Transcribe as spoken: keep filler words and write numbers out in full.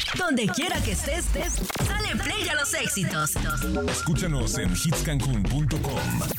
Donde quiera que estés, estés, dale play a los éxitos. Escúchanos en hits cancún punto com.